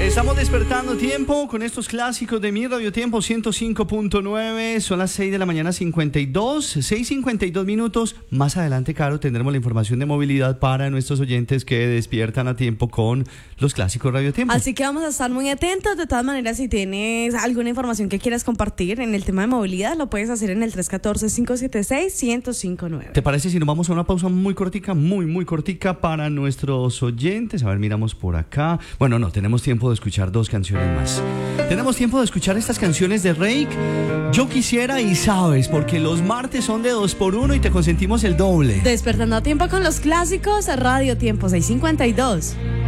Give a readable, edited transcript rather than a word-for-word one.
Estamos despertando tiempo con estos clásicos de Mi Radio Tiempo 105.9. Son las 6 de la mañana 6:52 minutos. Más adelante, Caro, tendremos la información de movilidad para nuestros oyentes que despiertan a tiempo con los clásicos Radio Tiempo. Así que vamos a estar muy atentos. De todas maneras, si tienes alguna información que quieras compartir en el tema de movilidad, lo puedes hacer en el 314-576-1059. ¿Te parece si nos vamos a una pausa muy cortica, muy cortica para nuestros oyentes? A ver, miramos por acá. Bueno, no, tenemos tiempo de escuchar dos canciones más. Tenemos tiempo de escuchar estas canciones de Rake. Yo quisiera y sabes, porque los martes son de 2x1 y te consentimos el doble. Despertando a tiempo con los clásicos, Radio Tiempo 652.